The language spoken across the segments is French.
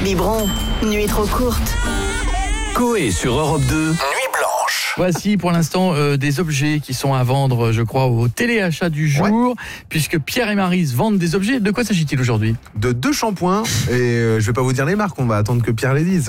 Biberon, nuit trop courte. Coé sur Europe 2, Nuit Blanche. Voici pour l'instant des objets qui sont à vendre, je crois, au téléachat du jour, puisque Pierre et Maryse vendent des objets. De quoi s'agit-il aujourd'hui ? De 2 shampoings, et je vais pas vous dire les marques, on va attendre que Pierre les dise.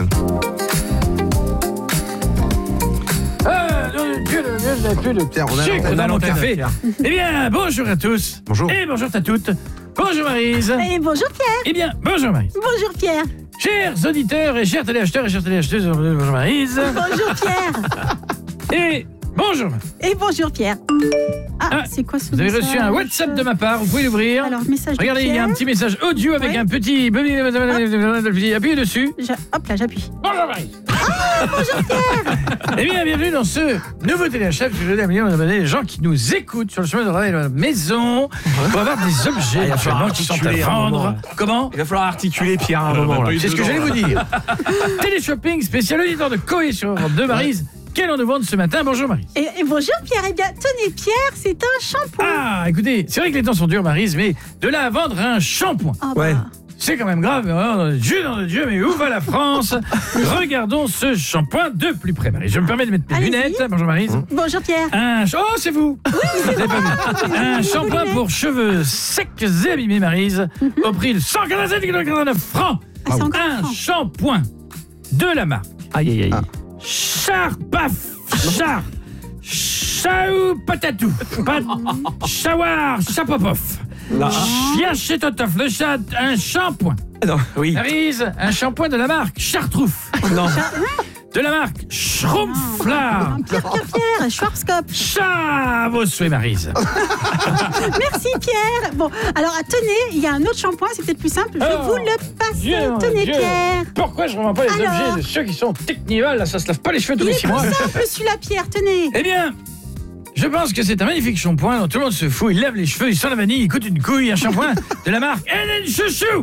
Pierre, on a Sucre l'antenne. dans mon café. Eh bien, bonjour à tous. Bonjour. Et bonjour à toutes. Bonjour Maryse. Et bonjour Pierre. Eh bien, bonjour Maryse. Bonjour Pierre. Chers auditeurs et chers téléacheteurs et chères téléacheteuses, bonjour Maryse. Bonjour Pierre. Et bonjour. Et bonjour Pierre. Ah, c'est quoi ce Vous avez message? reçu un WhatsApp de ma part, vous pouvez l'ouvrir. Alors, message de Regardez, il y a un Pierre. petit message audio avec Ouais. un petit... Appuyez dessus. Hop là, j'appuie. Bonjour Maryse. Bonjour Pierre. Eh bien, bienvenue dans ce nouveau téléachat. Je veux dire, les gens qui nous écoutent sur le chemin de la maison pour avoir des objets actuellement qui sont à vendre. Comment ? Il va falloir articuler Pierre à un moment là. C'est ce que j'allais vous dire. Téléshopping spécial auditeur de Coé sur Europe 2, Maryse. Quel en nous vendre ce matin ? Bonjour Maryse. Et bonjour Pierre. Eh bien, tenez Pierre, c'est un shampoing. Ah, écoutez, c'est vrai que les temps sont durs, Maryse, mais de là à vendre un shampoing. Ah, Ouais. C'est quand même grave, dans le Dieu, mais où va la France ? Regardons ce shampoing de plus près, Maryse. Je me permets de mettre mes Allez-y. lunettes. Bonjour Maryse. Bonjour Pierre. Oh, c'est vous. Vous avez pas vu. Un shampoing pour cheveux secs et abîmés, Maryse, au prix de 147,49 francs. Ah, c'est encore Un franc. shampoing de la marque Aïe aïe aïe. Charpaf Char Chaou Patatou Chawar Chapopov Chien chez Totof, le chat, un shampoing. Non, oui. Maryse, un shampoing de la marque Chartrouf. Non. De la marque Schrumpflar. Pierre, Schwarzkopf. Chat vos souhaits, Maryse. Merci Pierre. Bon, alors tenez, il y a un autre shampoing, c'est peut-être plus simple. Je vous le passe. Tenez Pierre. Pourquoi je ne revends pas les Alors objets de ceux qui sont technivales, là, ça se lave pas les cheveux tous Il les est 6 plus mois. simple celui-là Pierre, tenez. Eh bien, je pense que c'est un magnifique shampoing dont tout le monde se fout. Il lave les cheveux, il sent la vanille, il coûte une couille. Un shampoing de la marque Enen Chouchou.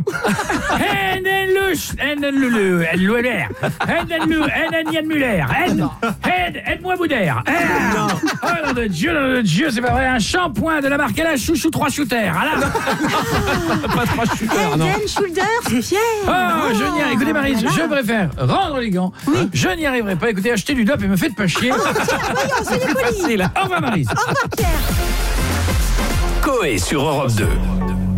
Aide-moi Boudère. Oh nom de Dieu, c'est pas vrai. Un shampoing de la marque Ella Chouchou 3 shooters. Ah là. Pas 3 shooters, non. Head & Shoulders, Pierre. Oh, je n'y arrive. Écoutez, Maryse, Voilà. je préfère rendre les gants. Je n'y arriverai pas. Écoutez, achetez du dope et me faites pas chier. Voyons, soyez polis. Facile. Au revoir, Maryse. Au revoir Pierre. Coé sur Europe 2.